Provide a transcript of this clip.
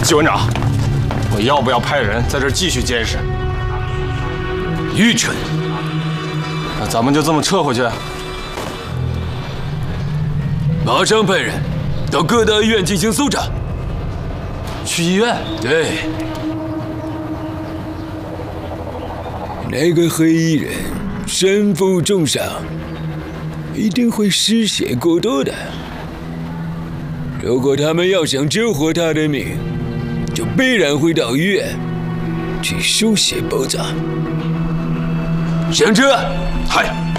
纪文长，我要不要派人在这儿继续监视？ 愚蠢！ 那咱们就这么撤回去？ 马上派人到各大医院进行搜查。 去医院？ 对。那个黑衣人身负重伤，一定会失血过多的。如果他们要想救活他的命，就必然会到医院去输血包扎。上车！ 嗨。